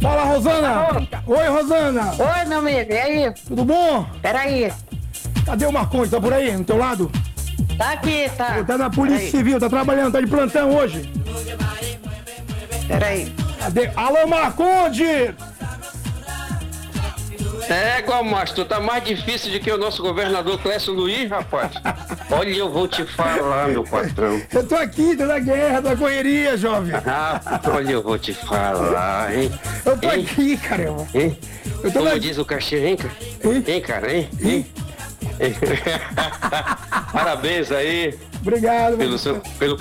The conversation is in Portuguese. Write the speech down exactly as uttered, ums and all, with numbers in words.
Fala, Rosana. Oi, Rosana. Oi, meu amigo, e aí? Tudo bom? Peraí. Cadê o Marcondes? Tá por aí, no teu lado? Tá aqui, tá. Ele tá na Polícia Civil, tá trabalhando, tá de plantão hoje. Peraí. Cadê? Alô, Marcondes! É, Guamacho, tá mais difícil do que o nosso governador Clécio Luiz, rapaz. Olha, eu vou te falar, meu patrão. Eu tô aqui, tô na guerra, tô na correria, jovem. Ah, olha, eu vou te falar, hein? Eu tô hein? aqui, caramba. Hein? Eu tô Como na... diz o cachê, hein, cara? Hein? Hein, cara, hein? Hein? Parabéns aí Obrigado, pelo seu, pelo